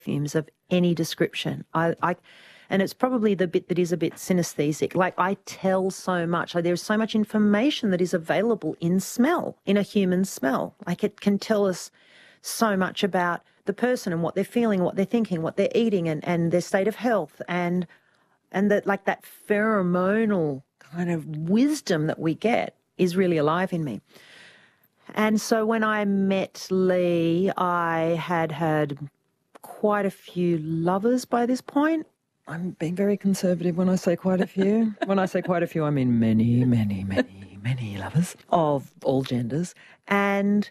fumes of any description. And it's probably the bit that is a bit synesthetic. Like, I tell so much. Like, there's so much information that is available in smell, in a human smell. Like, it can tell us so much about the person and what they're feeling, what they're thinking, what they're eating, and their state of health, and that, like, that pheromonal kind of wisdom that we get is really alive in me. And so when I met Lee, I had quite a few lovers by this point. I'm being very conservative when I say quite a few. When I say quite a few, I mean many, many, many, many lovers of all genders. And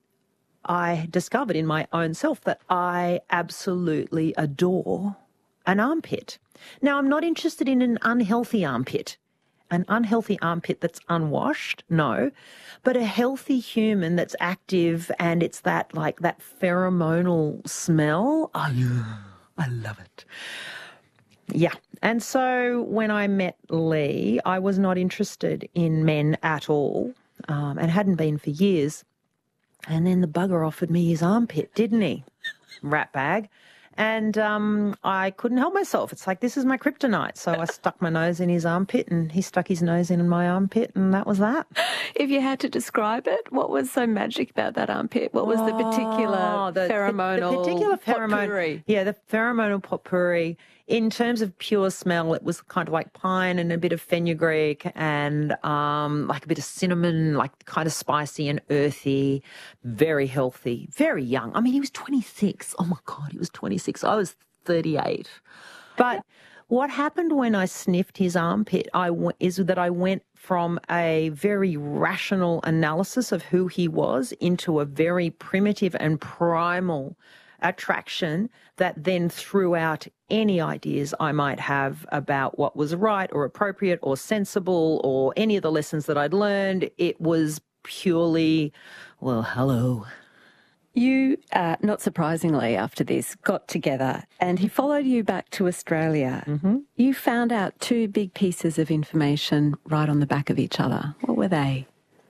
I discovered in my own self that I absolutely adore an armpit. Now, I'm not interested in an unhealthy armpit. An unhealthy armpit that's unwashed, no. But a healthy human that's active, and it's that, like, that pheromonal smell. Oh, I love it. Yeah. And so when I met Lee, I was not interested in men at all, and hadn't been for years. And then the bugger offered me his armpit, didn't he? Rat bag. And I couldn't help myself. It's like, this is my kryptonite. So I stuck my nose in his armpit, and he stuck his nose in my armpit, and that was that. If you had to describe it, what was so magic about that armpit? What was the particular pheromonal the particular pheromone, potpourri? Yeah, the pheromonal potpourri. In terms of pure smell, it was kind of like pine and a bit of fenugreek and like a bit of cinnamon, like kind of spicy and earthy, very healthy, very young. I mean, he was 26. Oh, my God, he was 26. I was 38. But what happened when I sniffed his armpit is that I went from a very rational analysis of who he was into a very primitive and primal attraction that then threw out any ideas I might have about what was right or appropriate or sensible or any of the lessons that I'd learned. It was purely, well, hello. You, not surprisingly, after this, got together and he followed you back to Australia. Mm-hmm. You found out two big pieces of information right on the back of each other. What were they?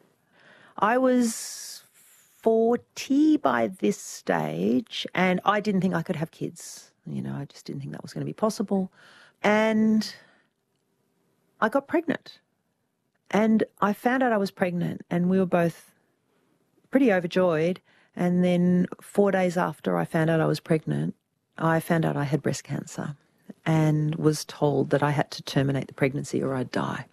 I was 40 by this stage, and I didn't think I could have kids. You know, I just didn't think that was going to be possible. And I got pregnant. And I found out I was pregnant, and we were both pretty overjoyed. And then 4 days after I found out I was pregnant, I found out I had breast cancer and was told that I had to terminate the pregnancy or I'd die.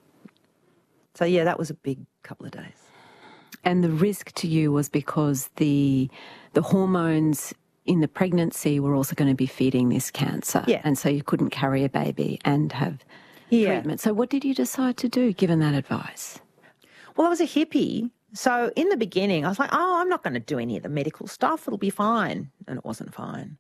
So, yeah, that was a big couple of days. And the risk to you was because the hormones in the pregnancy were also going to be feeding this cancer. Yeah. And so you couldn't carry a baby and have treatment. So what did you decide to do, given that advice? Well, I was a hippie. So in the beginning, I was like, oh, I'm not going to do any of the medical stuff. It'll be fine. And it wasn't fine.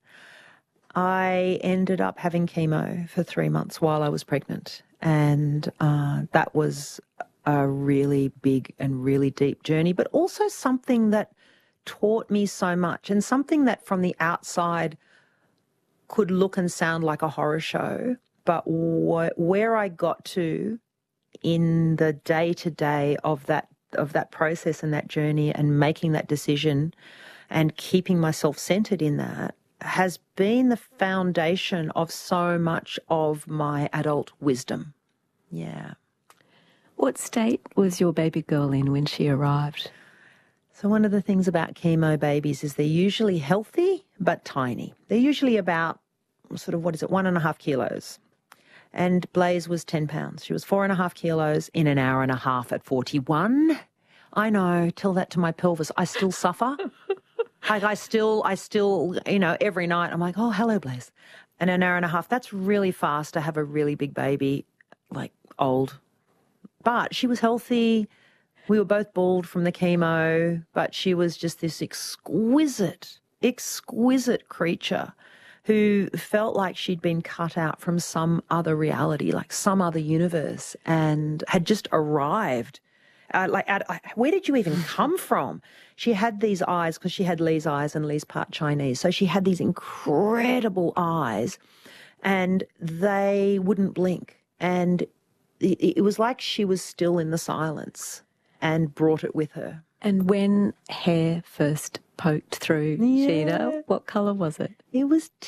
I ended up having chemo for 3 months while I was pregnant. And that was a really big and really deep journey, but also something that taught me so much, and something that from the outside could look and sound like a horror show. But where I got to in the day-to-day of that process and that journey and making that decision and keeping myself centered in that has been the foundation of so much of my adult wisdom. Yeah. What state was your baby girl in when she arrived? So one of the things about chemo babies is they're usually healthy but tiny. They're usually about sort of, 1.5 kilos. And Blaze was 10 pounds. She was 4.5 kilos in an hour and a half at 41. I know, tell that to my pelvis. I still suffer. Like I still, every night I'm like, oh, hello, Blaze. And an hour and a half, that's really fast to have a really big baby, like old. But she was healthy. We were both bald from the chemo, but she was just this exquisite creature who felt like she'd been cut out from some other reality, like some other universe, and had just arrived. Where did you even come from? She had these eyes, because she had Lee's eyes, and Lee's part Chinese. So she had these incredible eyes, and they wouldn't blink. And it was like she was still in the silence and brought it with her. And when hair first poked through, Yeah. Sheena, what colour was it? It was